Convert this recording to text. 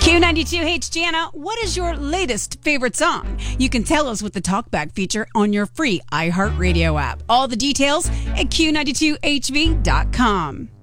Q92, hey, it's Jana. What is your latest favorite song? You can tell us with the TalkBack feature on your free iHeartRadio app. All the details at Q92HV.com.